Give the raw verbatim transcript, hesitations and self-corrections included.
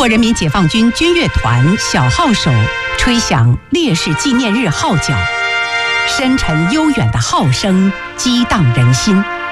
国人民解放军军乐团小号手吹响烈士纪念日号角，深沉悠远的号声激荡人心。